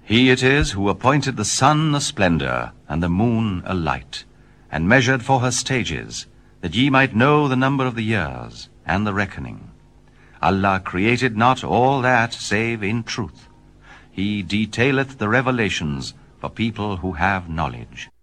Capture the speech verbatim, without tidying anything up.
He it is who appointed the sun a splendor, and the moon a light, and measured for her stages, that ye might know the number of the years, and the reckoning. Allah created not all that save in truth. He detaileth the revelations for people who have knowledge.